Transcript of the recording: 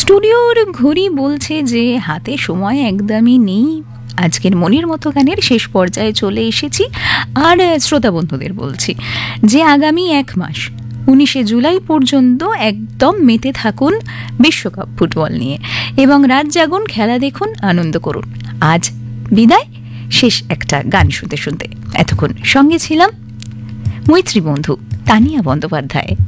স্টুডিওর ঘড়ি বলছে যে হাতে সময় একদমই নেই। আজকের মনের মতো গানের শেষ পর্যায়ে চলে এসেছি। আর শ্রোতা বন্ধুদের বলছি যে আগামী 1 মাস 19শে জুলাই পর্যন্ত একদম মেতে থাকুন বিশ্বকাপ ফুটবল নিয়ে এবং রাত জাগুন, খেলা দেখুন, আনন্দ করুন। আজ বিদায়, শেষ একটা গান শুনতে শুনতে। এতক্ষণ সঙ্গে ছিলাম মৈত্রী বন্ধু তানিয়া বন্দ্যোপাধ্যায়।